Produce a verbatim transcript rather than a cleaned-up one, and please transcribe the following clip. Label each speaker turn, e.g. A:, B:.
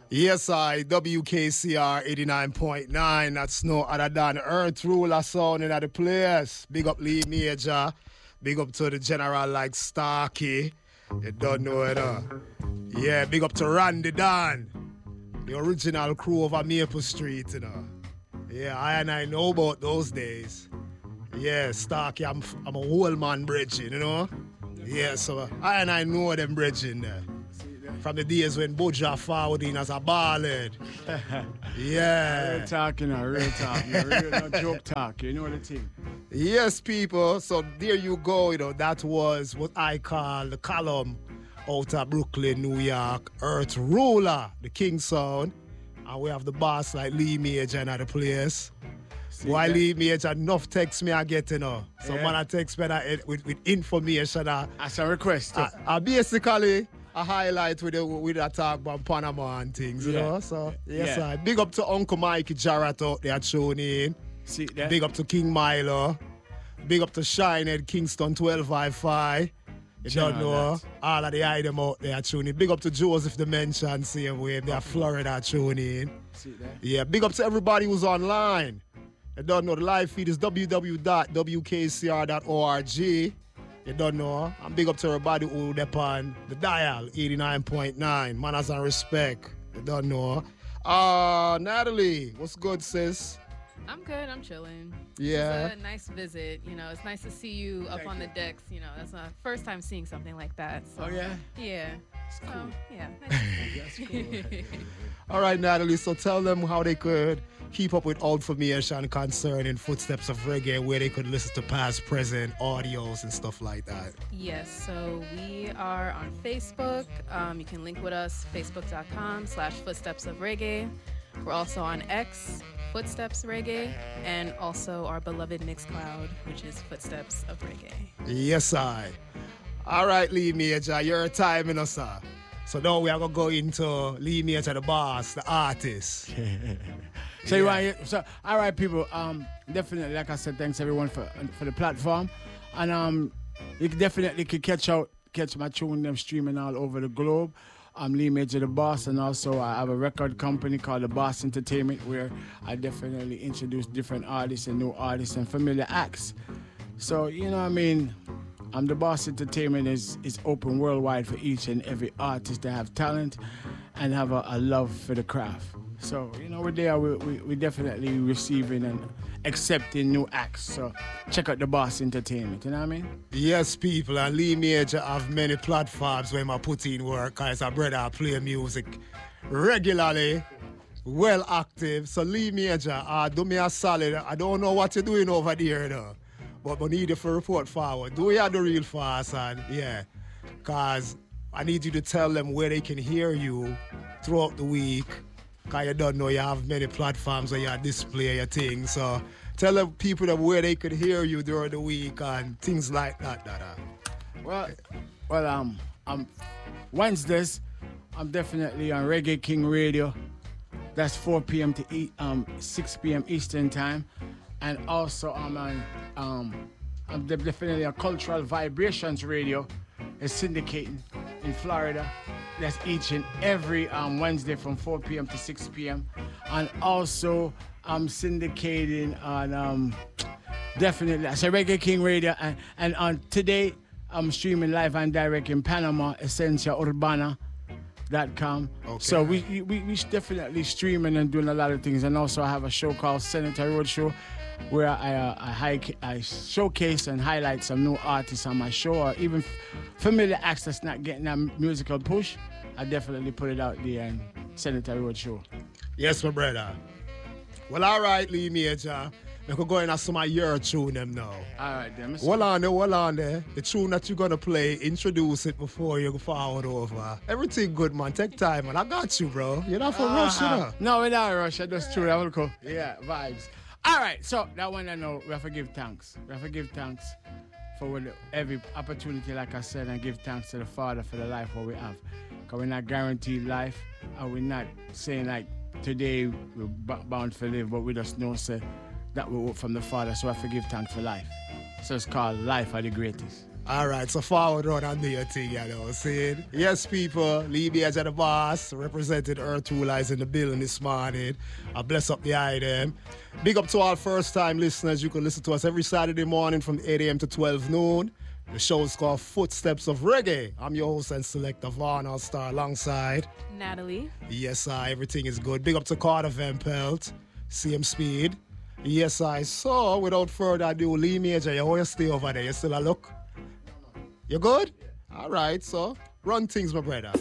A: Yes, I, W K C R eighty-nine point nine. That's no other than Earth Ruler sounding at the place. Big up Lee Major. Big up to the general like Starkey. You don't know it, huh? Yeah, big up to Randy Dan. The original crew over Maple Street, you know. Yeah, I and I know about those days. Yeah, Starkey, I'm, I'm a whole man bridging, you know. Yeah, so I and I know them bridging there. From the days when Boja forward in as a ballad. Yeah.
B: Real talk, you know, real talk. You know, real, no joke talk, you know the thing.
A: Yes, people. So there you go, you know, that was what I call the column out of Brooklyn, New York, Earth Ruler, the King Sound. And we have the boss like Lee Major in the place. See Why that? Lee Major, enough text me I get, you know. So yeah. Man, I text me that with, with information. Uh,
B: As a request.
A: I, I basically... a highlight with the, with that talk about Panama and things, you yeah. know. So yes, yeah. I big up to Uncle Mikey Jarrett out there tuning in.
B: See that?
A: Big up to King Milo. Big up to Shinehead Kingston twelve fifty-five. You General don't know that. All of the item out there tuning in. Big up to Joseph Dimension, same way. They're Florida tuning in.
B: See that?
A: Yeah, big up to everybody who's online. You don't know the live feed is w w w dot w k c r dot org. You don't know. I'm big up to everybody who depend the dial, eighty-nine point nine. Manners and respect. You don't know. Uh, Natalie, what's good, sis?
C: I'm good. I'm chilling.
A: Yeah.
C: It's a nice visit. You know, it's nice to see you up Thank on you. the decks. You know, that's my first time seeing something like that. So,
B: oh, yeah?
C: Yeah.
B: It's cool.
C: So, yeah. Nice.
B: That's cool.
A: All right, Natalie. So tell them how they could keep up with all information concerning Footsteps of Reggae, where they could listen to past, present audios and stuff like that.
C: Yes, so we are on Facebook. Um, you can link with us, facebook.com slash Footsteps of Reggae. We're also on X, Footsteps Reggae, and also our beloved Mixcloud, which is Footsteps of Reggae.
A: Yes, I. All right, Lee Major, you're timing us, sir. So now we are going to go into Lee Major, the boss, the artist.
B: So, yeah. you want, so all right, people. Um, definitely, like I said, thanks everyone for for the platform, and um, you definitely can catch out, catch my tune them streaming all over the globe. I'm Lee Major, the boss, and also I have a record company called The Boss Entertainment, where I definitely introduce different artists and new artists and familiar acts. So you know, what I mean, um, The Boss Entertainment is is open worldwide for each and every artist that have talent and have a, a love for the craft. So, you know, we're there, we, we, we're definitely receiving and accepting new acts. So, check out The Boss Entertainment, you know what I mean?
A: Yes, people, and Lee Major have many platforms where I put in work, because a brother I play music regularly, well active. So, Lee Major, uh, do me a solid. I don't know what you're doing over there, though, but I need you for report forward. Do you have the real fast, and yeah, because I need you to tell them where they can hear you throughout the week. Because you don't know, you have many platforms where you display your things. So tell the people that where they could hear you during the week and things like that. that uh.
B: Well, well, um, um, Wednesdays, I'm definitely on Reggae King Radio. That's four p.m. to eight, um, six p.m. Eastern Time. And also I'm on, um, I'm definitely on Cultural Vibrations Radio. It's syndicating in Florida. That's each and every um, Wednesday from four p.m. to six p.m. And also, I'm syndicating on um, definitely, I say Reggae King Radio. And, and on today, I'm streaming live and direct in Panama, Esencia Urbana dot com. Okay. So we, we we definitely streaming and doing a lot of things. And also, I have a show called Senator Road Show, where I, uh, I, high, I showcase and highlight some new artists on my show, or even f- familiar acts that's not getting that musical push. I definitely put it out there and Senator Road Show.
A: Yes, my brother. Well, all right, Lee Major. We could go in and some of your tune them now.
B: All right, then.
A: Hold on there, hold on there. The tune that you're going to play, introduce it before you go forward over. Everything good, man. Take time, man. I got you, bro. You're not for uh-huh. rush, you know?
B: No, we're not rush. That's true. That will go. Yeah, vibes. All right, so that one I know, we have to give thanks. We have to give thanks for every opportunity, like I said, and give thanks to the Father for the life what we have. Because we're not guaranteed life, and we're not saying like today we're bound to live, but we just know say, that we work from the Father, so I have to give thanks for life. So it's called Life are the Greatest.
A: All right, so forward run and do your thing, you know, see? Yes, people, Lee Major the boss, represented Earth Rulers in the building this morning. I bless up the item. Big up to all first-time listeners. You can listen to us every Saturday morning from eight a.m. to twelve noon. The show is called Footsteps of Reggae. I'm your host and selector, Vaughn All-Star, alongside
C: Natalie.
A: Yes, I. Everything is good. Big up to Carter Van Pelt, C M Speed. Yes, I. So, without further ado, Lee Major, you always stay over there. You still a look? You good? All right, so run things, my brother.